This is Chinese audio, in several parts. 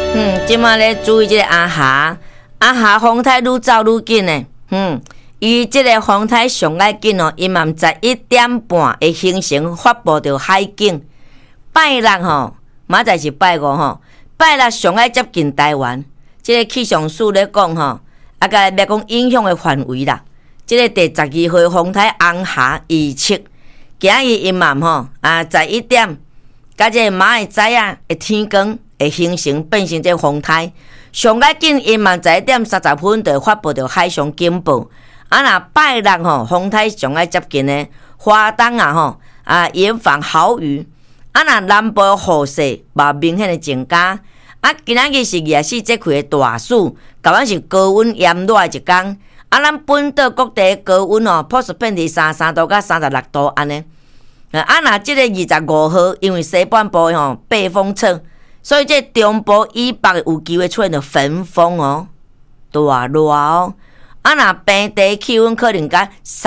即马咧注意这个阿霞风台愈走愈紧呢。伊这个风台上爱紧哦，伊嘛11点半会形成发布到海景。拜六吼，明仔是拜五吼，拜六上爱接近台湾。这个气象署咧讲吼，甲要讲影响的范围啦。这个第12号风台红霞预测，今日阴暗吼11点，甲这个明仔早啊的天光会形成变成这风台。上爱紧阴暗11点30分就发布到海上警报。若拜六吼，风台上爱接近的花东吼严防豪雨。若南部雨势嘛明显的增加。今仔日是24节气的大暑，同样是高温炎热的一天。咱本岛各地高温普遍偏伫33度到36度安尼。若即个25号，因为西半部背风侧，所以这中部以北有机会出现焚风大热若平地气温可能甲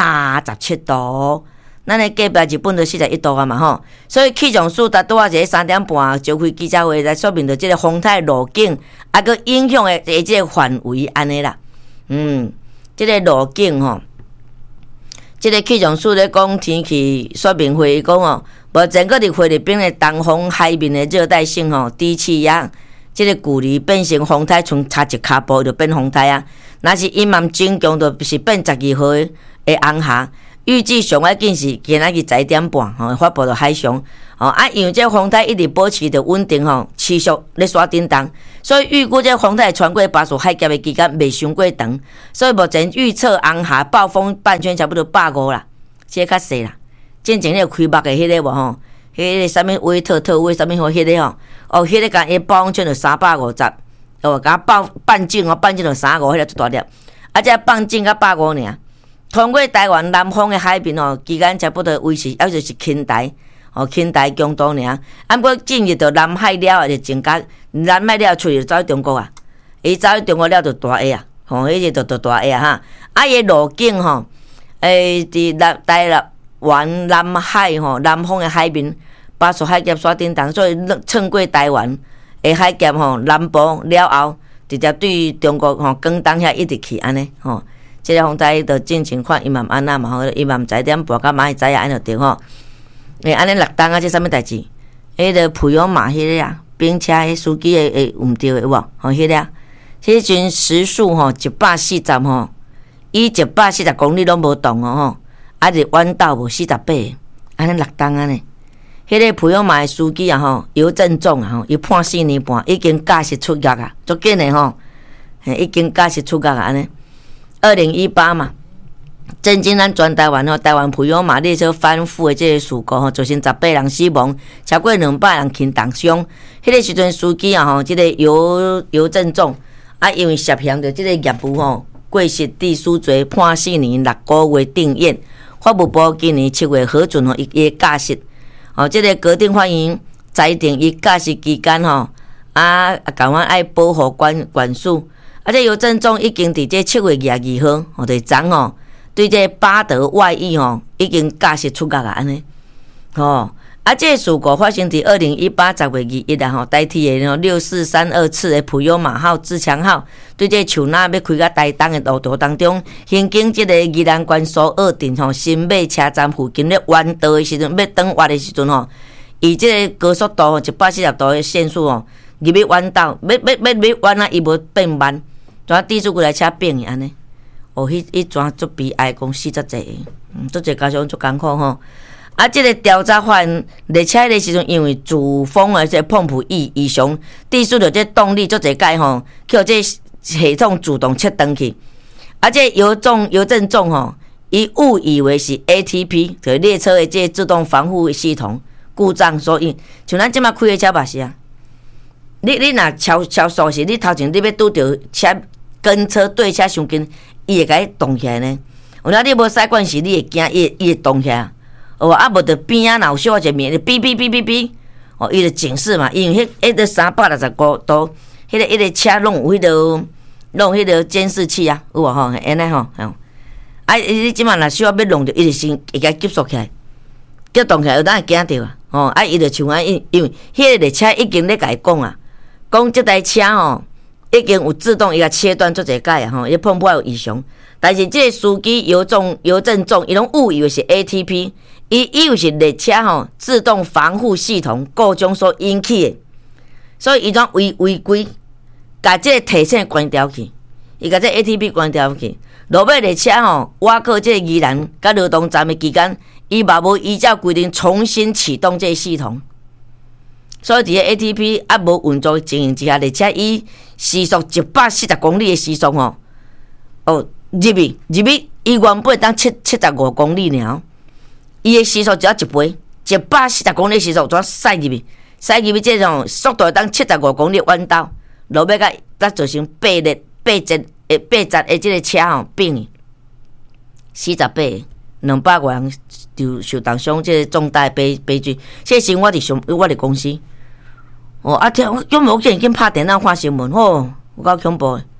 37度，咱的隔壁日本就41度嘛吼。所以气象署拄仔一个3点半召开记者会来说明着即个风台路径，佮影响的即个范围安尼啦。即个路径即个气象署咧讲天气说明会讲目前搁伫菲律宾的东方海面的热带性低气压，即个距离变成风台，剩差一骹步就变风台啊。若是阴暗增强，就是变12号的红霞。预计上爱紧是今仔日11点半发布到海上因为这风台一直保持着稳定持续咧刷震动，所以预估这风台穿过巴士海峡的期间袂伤过长，所以目前预测红霞暴风半圈差不多150啦，这较细啦。之前咧开幕的迄个无迄个啥物威特威啥物迄个迄个甲伊暴风圈就350，甲半径就35，迄个最大粒，这半径甲150尔。通过台湾南方的海面期间差不多维持，就是轻台强度尔。不过进入到南海了就增加，南海了出去走去中国啊，伊走去中国了就大下啊，迄个就大下哈。伊路径伫台湾南海南方的海面，巴士海峡刷震动，所以穿过台湾的海峡南部了后，直接对中国广东遐一直去安尼这个风台就进前看阴暗安那嘛阴暗11点半到明仔早安就对安尼落冬这啥物代志？迄个普悠玛迄个兵车迄司机会毋对的有无？迄个迄阵时速140以140公里拢无动就弯道无48，安尼落冬安尼。迄个普悠玛的司机尤正仲伊判4年半，已经驾驶出狱啊，足紧的已经驾驶出狱啊安尼。2018嘛，震惊咱全台湾台湾普悠玛列车翻覆的这个事故造成18人死亡，超过200人轻重伤。迄个时阵司机这个尤正仲因为涉嫌着这个业务过失致死罪，判4年6个月定谳。法务部今年7月核准伊的驾驶。这个高等法院裁定伊驾驶期间港湾爱保护管束。这尤正仲已经伫这7月22号，就是昨对这巴德外溢已经驾驶出狱啊安尼。这个事故发生伫2018 10月21日代替的6432次的普悠玛号、自强号对这树林要开到台东的路途当中，行经这个宜兰关苏二镇新马车站附近咧弯道的时阵，要转弯的时阵以这个高速度140度的限速入去弯道，要弯伊无变慢。怎滴出过来车变去安尼？迄怎足悲哀，讲死足济，足济家属足艰苦这个调查发现，列车的时阵，因为主风的这碰浦异常，滴出着这动力足济解叫这系统自动切断去。这尤正仲伊误以为是 ATP， 就是列车的这自动防护系统故障所引，像咱即马开的车嘛是啊。你若超速时，你头前你要拄着车跟车对车伤近，伊会甲你动起来呢。有当你无习惯时，你会惊伊会动起来。无着边若有小一个面，哔哔哔哔哔，伊就警示嘛。因为迄个365度，迄个车拢有迄个监视器啊，有无安尼你即满若小要弄着，伊就先会甲急速起来，急动起来，有当会惊着伊就像因为迄个列车已经咧甲伊讲讲这台车吼，已经有自动伊个切断做一解啊吼，伊碰破有异常，但是这个司机邮政总伊拢误以为是 ATP， 伊以为是列车吼自动防护系统故障所引起的，所以伊怎违规，甲这个提醒关掉去，伊甲这 ATP 关掉去。落尾列车吼，挖过这个宜兰甲罗东站的期间，伊嘛无依照规定重新启动这个系统。所以，伫个 ATP 啊无运作情形之下，列车以时速140公里的时速吼，入去，伊原本当75公里尔，伊的时速只要一倍，140公里时速怎驶入去？驶入去这种速度当75公里弯道，落尾甲造成8节的这个车吼并48个，200个人就受当伤，这个重大悲剧。这是我伫公司。听，我见紧拍电脑看新闻，有够恐怖的。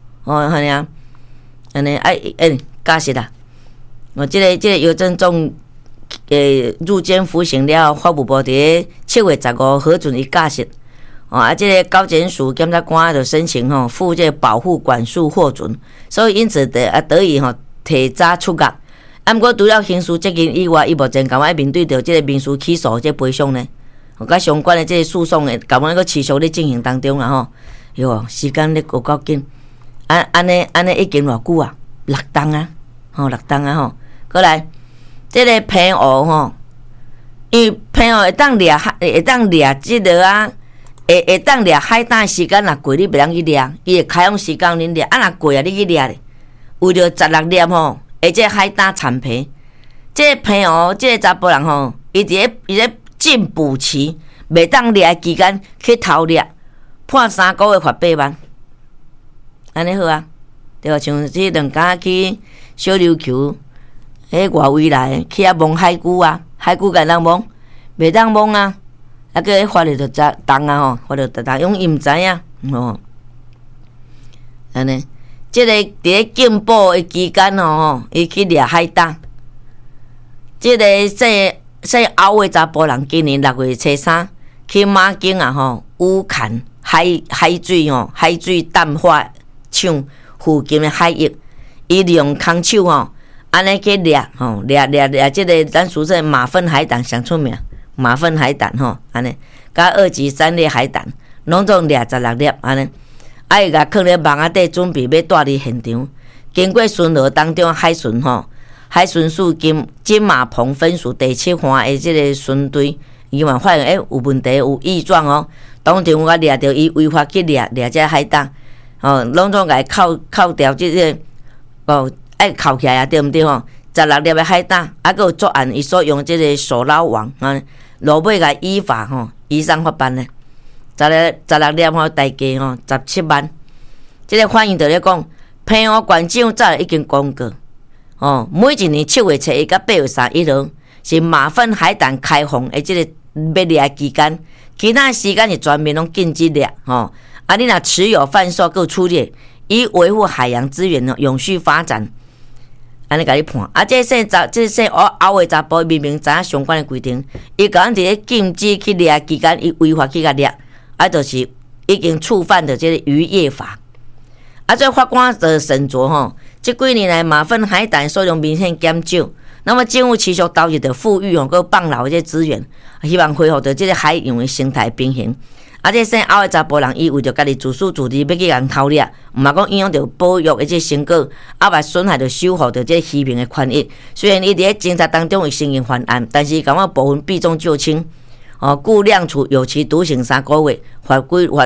安尼，假释啦。这个邮政总入监服刑了，法务部伫7月15号核准伊假释。这个高检署检察官就申请付这个保护管束获准，所以因此得以提早出狱。不过除了刑事责任以外，伊目前敢要面对着这个民事起诉这赔偿呢？甲相关的这个诉讼的，敢要搁持续咧进行当中啦吼。哟，时间咧过够紧，安尼已经偌久啊？6档啊，6档啊吼。过来，这个平湖吼，因为平湖会当掠这个啊，会当掠海胆的时间若过，你袂当去掠，伊会开放时间恁掠，若过啊，你去掠咧。为着16粒吼，这海胆产皮，这个平湖这个查甫人吼，伊咧禁捕期，袂当掠的期间去偷掠，判3个月罚8万，安尼好啊？对，像这2家去小琉球，外围来去摸海龟啊，海龟甲人摸，袂当摸啊，个法律就重啊吼，法律就重，因为伊毋知影吼，安尼。这个伫咧禁捕的期间吼，伊去掠海胆。这个说后的查甫人，今年6月初3去马经啊吼，乌坎海水淡化厂附近的海域，伊利用空手吼，安尼去掠这个咱俗称马粪海胆上出名，马粪海胆吼，安尼，甲2级3类海胆，拢总掠16粒安尼。伊甲放咧网仔底，准备要带离现场。经过巡逻当中，海巡署金马棚分署第7环的这个巡队，伊嘛发现有问题，有异状哦。当场我掠到伊违法去掠这海胆，拢总甲伊扣掉这个爱扣起来啊，对毋对吼？16粒的海胆，还佫有作案伊所用这个手捞网落尾甲依法移送法办咧。16粒代价17万。这个反映就咧讲，平湖县长早已经公告，每一年7月1到8月31号是马粪海胆开放的这个要掠期间，其他时间是全面拢禁止掠你若持有、贩售、佮出猎，以维护海洋资源永续发展，安尼甲你判。这说后的查甫明明知影相关的规定，伊甲咱伫咧禁止去掠期间，伊违法去甲掠。就是已经触犯的这个渔业法。这法官的审酌这几年来马粪海胆数量明显减少，那么政府持续投入的富裕佮放流这资源，希望恢复到这个海洋的生态平衡。这生后的查甫人，伊为着家己自私自利要去人偷掠，毋嘛讲影响到保育的这成果，嘛损害到守护到这渔民的权益。虽然伊伫咧侦查当中会承认犯案，但是感觉部分避重就轻。故量处有期徒刑3个月，罚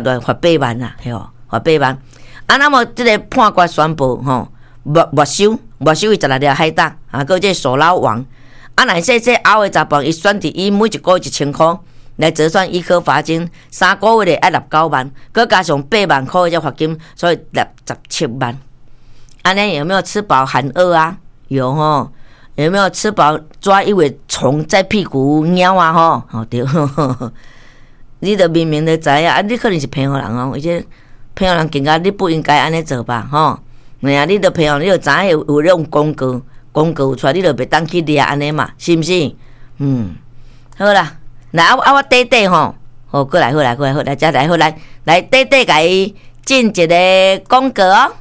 8万啦，罚8万。那么这个判决宣布没收伊16粒海胆，佮这手捞网。若说这后的查甫伊选择以每一个月1000块来折算依科罚金，3个月的要19万，佮加上8万块的这罚金，所以17万。安尼有没有吃饱喊饿啊？有有没有吃饱抓一尾虫在屁股咬啊？对，你都明明的知影你可能是平湖人而且平湖人更加你不应该安尼做吧？你都平湖，你就知影有那种公告出来，你就袂当去掠安尼嘛，是毋是？好啦，来我短过来，再来，来，短短甲伊进一个广告哦。